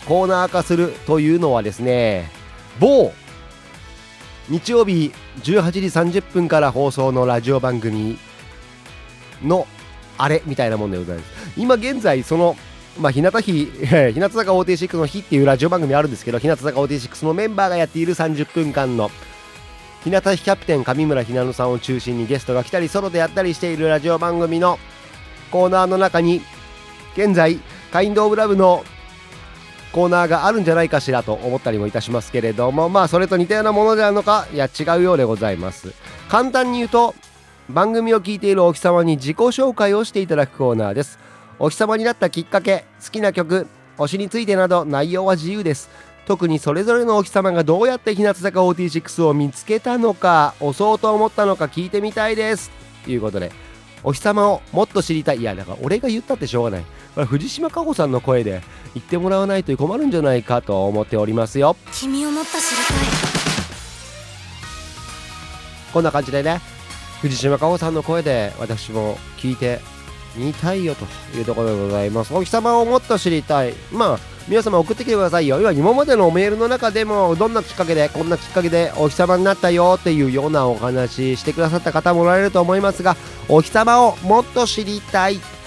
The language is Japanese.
コーナー化するというのはですね、某日曜日18時30分から放送のラジオ番組のあれみたいなもんでございます。今現在その日向坂46の日っていうラジオ番組あるんですけど、日向坂46のメンバーがやっている30分間の日向キャプテン上村ひなのさんを中心にゲストが来たりソロでやったりしているラジオ番組のコーナーの中に現在カインドオブラブのコーナーがあるんじゃないかしらと思ったりもいたしますけれども、それと似たようなものであるのか、いや違うようでございます。簡単に言うと、番組を聞いているお日様に自己紹介をしていただくコーナーです。お日様になったきっかけ、好きな曲、推しについてなど内容は自由です。特にそれぞれのお日様がどうやって日向坂46を見つけたのか、推そうと思ったのか聞いてみたいですということで、お日様をもっと知りたい。いやだから俺が言ったってしょうがない。藤島かほさんの声で言ってもらわないと困るんじゃないかと思っておりますよ。 君をもっと知りたい。 こんな感じでね、藤島かほさんの声で私も聞いてみたいよというところでございます。お日様をもっと知りたい。皆様送ってきてくださいよ。今までのメールの中でもどんなきっかけでこんなきっかけでお日様になったよっていうようなお話してくださった方もおられると思いますが、お日様をもっと知りたい